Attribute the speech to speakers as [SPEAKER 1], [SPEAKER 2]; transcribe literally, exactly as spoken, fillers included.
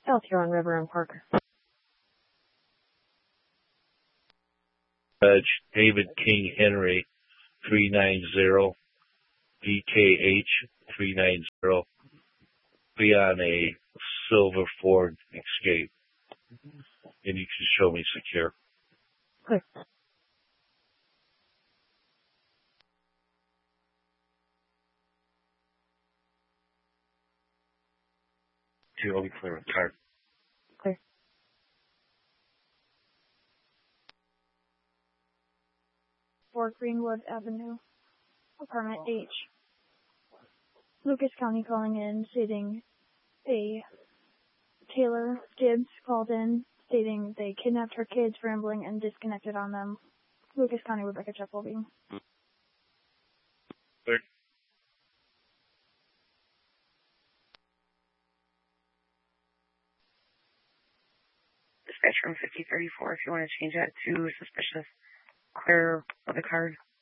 [SPEAKER 1] South Huron River and Park.
[SPEAKER 2] Judge David King Henry, three nine zero, D K H three nine zero, be on a silver Ford Escape, and you can show me secure.
[SPEAKER 1] Clear.
[SPEAKER 2] Two, I'll be clear with card.
[SPEAKER 1] Clear. four Greenwood Avenue, apartment H. Lucas County calling in stating a Taylor Gibbs called in stating they kidnapped her kids, rambling and disconnected on them. Lucas County, Rebecca Chepelby.
[SPEAKER 2] Clear.
[SPEAKER 3] Dispatch from fifty thirty-four if you want to change that to suspicious. Clear of the card.